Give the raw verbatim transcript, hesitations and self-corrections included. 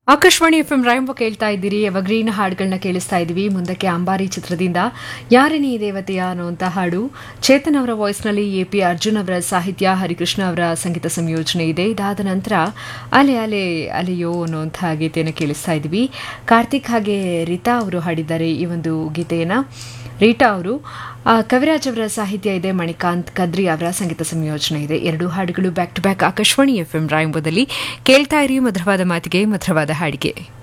Akashvani F M ರಾಯಂಬ ಕೇಳ್ತಾ ಇದ್ದೀರಿ. Evergreen ಹಾಡುಗಳನ್ನ ಕೇಳಿಸ್ತಾ ಇದ್ದೀವಿ. ಮುಂದಕ್ಕೆ ಅಂಬಾರಿ ಚಿತ್ರದಿಂದ ಯಾರನೇ ದೇವತೆಯ ಅನ್ನುವಂಥ ಹಾಡು ಚೇತನ್ ಅವರ ವಾಯ್ಸ್ನಲ್ಲಿ ಎ ಪಿ ಅರ್ಜುನ್ ಅವರ ಸಾಹಿತ್ಯ, ಹರಿಕೃಷ್ಣ ಅವರ ಸಂಗೀತ ಸಂಯೋಜನೆ ಇದೆ. ಇದಾದ ನಂತರ ಅಲೆ ಅಲೆ ಅಲೆಯೋ ಅನ್ನುವಂಥ ಗೀತೆಯನ್ನು ಕೇಳಿಸ್ತಾ ಇದ್ದೀವಿ. ಕಾರ್ತಿಕ್ ಹಾಗೆ ರೀತಾ ಅವರು ಹಾಡಿದ್ದಾರೆ ಈ ಒಂದು ಗೀತೆಯನ್ನು. ರೀಟಾ ಅವರು, ಕವಿರಾಜ್ ಅವರ ಸಾಹಿತ್ಯ ಇದೆ, ಮಣಿಕಾಂತ್ ಕದ್ರಿ ಅವರ ಸಂಗೀತ ಸಂಯೋಜನೆ ಇದೆ. ಎರಡು ಹಾಡುಗಳು back to back Akashvani F M ರಾಯಂಬದಲ್ಲಿ ಕೇಳ್ತಾ ಇರಿ. ಮಧುರವಾದ ಮಾತಿಗೆ ಮಧುರವಾದ ಹಾಡಿಗೆ.